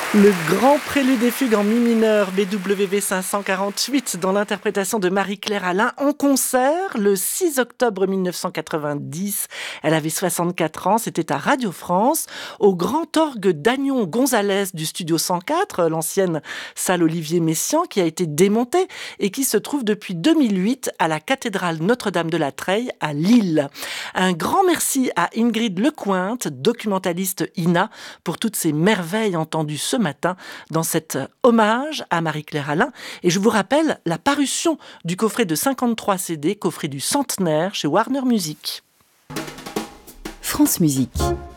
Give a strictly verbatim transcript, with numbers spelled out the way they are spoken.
Le grand prélude et fugue en mi mineur B W V cinq cent quarante-huit dans l'interprétation de Marie-Claire Alain en concert le six octobre mille neuf cent quatre-vingt-dix. Elle avait soixante-quatre ans, c'était à Radio France, au grand orgue d'Agnon Gonzalez du studio cent quatre, l'ancienne salle Olivier Messiaen qui a été démontée et qui se trouve depuis deux mille huit à la cathédrale Notre-Dame de la Treille à Lille. Un grand merci à Ingrid Lecointe, documentaliste I N A, pour toutes ces merveilles entendues ce matin dans cet hommage à Marie-Claire Alain. Et je vous rappelle la parution du coffret de cinquante-trois C D, coffret du centenaire chez Warner Music. France Musique.